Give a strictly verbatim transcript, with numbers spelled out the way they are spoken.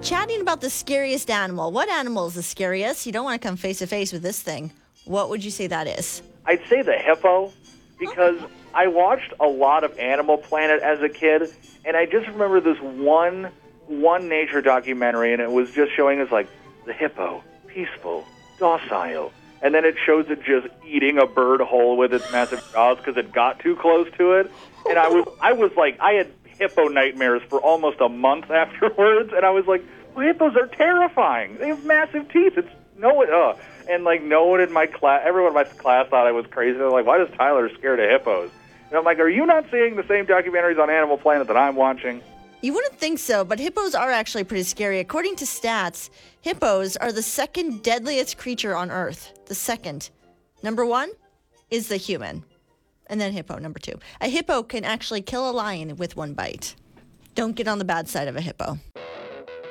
Chatting about the scariest animal. What animal is the scariest? You don't want to come face to face with this thing. What would you say that is? I'd say the hippo, because I watched a lot of Animal Planet as a kid, and I just remember this one one nature documentary, and it was just showing us, like, the hippo, peaceful, docile, and then it shows it just eating a bird whole with its massive jaws because it got too close to it, and I was, I was like, I had hippo nightmares for almost a month afterwards, and I was like, well, hippos are terrifying. They have massive teeth. It's no one, uh, and like no one in my class, everyone in my class thought I was crazy. They're like, why does Tyler scared of hippos? And I'm like, are you not seeing the same documentaries on Animal Planet that I'm watching? You wouldn't think so, but hippos are actually pretty scary. According to stats, hippos are the second deadliest creature on Earth. The second. Number one is the human. And then hippo, number two. A hippo can actually kill a lion with one bite. Don't get on the bad side of a hippo.